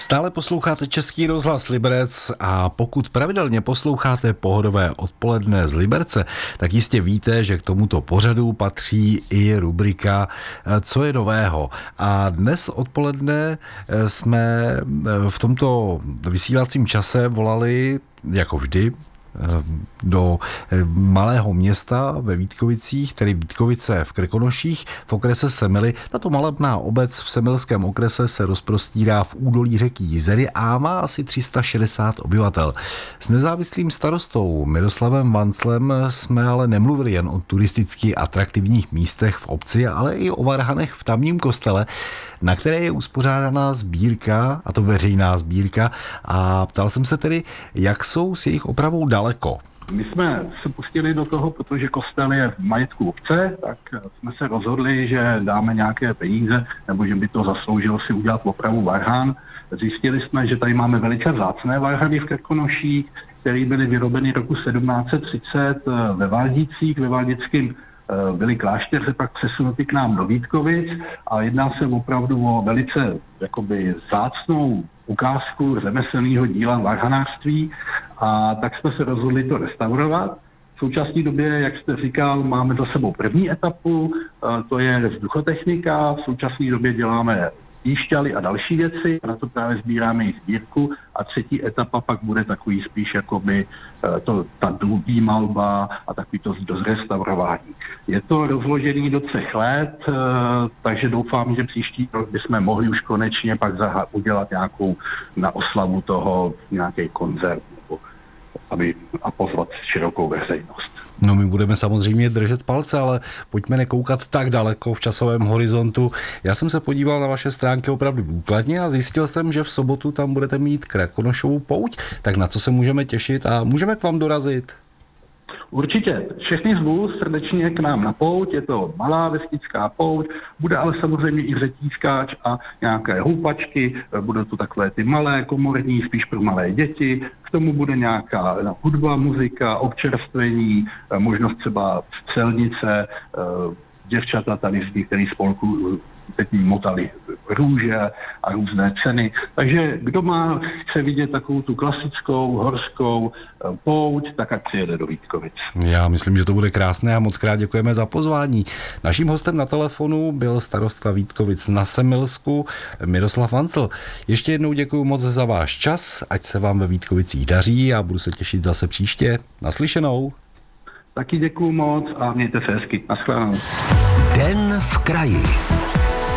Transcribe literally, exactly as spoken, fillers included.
Stále posloucháte Český rozhlas Liberec a pokud pravidelně posloucháte Pohodové odpoledne z Liberce, tak jistě víte, že k tomuto pořadu patří i rubrika Co je nového. A dnes odpoledne jsme v tomto vysílacím čase volali, jako vždy, do malého města ve Vítkovicích, tedy Vítkovice v Krkonoších v okrese Semily. Tato malebná obec v Semilském okrese se rozprostírá v údolí řeky Jizery a má asi tři sta šedesát obyvatel. S nezávislým starostou Miroslavem Vanclem jsme ale nemluvili jen o turisticky atraktivních místech v obci, ale i o varhanech v tamním kostele, na které je uspořádaná sbírka, a to veřejná sbírka, a ptal jsem se tedy, jak jsou s jejich opravou daleko. My jsme se pustili do toho, protože kostel je v majetku obce, tak jsme se rozhodli, že dáme nějaké peníze, nebo že by to zasloužilo si udělat opravu varhan. Zjistili jsme, že tady máme velice vzácné varhany v Krkonoších, které byly vyrobeny roku sedmnáct set třicet ve Valdicích, ve Valdickém byli klášteře pak přesunuty k nám do Vítkovic a jedná se opravdu o velice jakoby vzácnou ukázku řemeslného díla varhanářství, a tak jsme se rozhodli to restaurovat. V současné době, jak jste říkal, máme za sebou první etapu, to je vzduchotechnika, v současné době děláme píšťaly a další věci, na to právě sbíráme i sbírku, a třetí etapa pak bude takový spíš jakoby to, ta důlní malba a takový to dozrestaurování. Je to rozložený do třech let, takže doufám, že příští rok bychom mohli už konečně pak udělat nějakou na oslavu toho nějaký koncert nebo aby a pozvat širokou veřejnost. No, my budeme samozřejmě držet palce, ale pojďme nekoukat tak daleko v časovém horizontu. Já jsem se podíval na vaše stránky opravdu důkladně a zjistil jsem, že v sobotu tam budete mít Krkonošovu pouť. Tak na co se můžeme těšit a můžeme k vám dorazit? Určitě. Všechny zvu srdečně k nám na pouť. Je to malá vesnická pouť, bude ale samozřejmě i řetízkáč a nějaké houpačky, budou to takové ty malé komorní, spíš pro malé děti. K tomu bude nějaká hudba, muzika, občerstvení, možnost třeba střelnice, děvčata tady z některých spolků teď motali růže a různé ceny. Takže kdo má, chce vidět takovou tu klasickou horskou pouť, tak ať přijede do Vítkovic. Já myslím, že to bude krásné a moc krát děkujeme za pozvání. Naším hostem na telefonu byl starosta Vítkovic na Semilsku Miroslav Vancl. Ještě jednou děkuji moc za váš čas, ať se vám ve Vítkovicích daří a budu se těšit zase příště. Naslyšenou. Taky děkuji moc a mějte se hezky. Naschledanou. Den v kraji.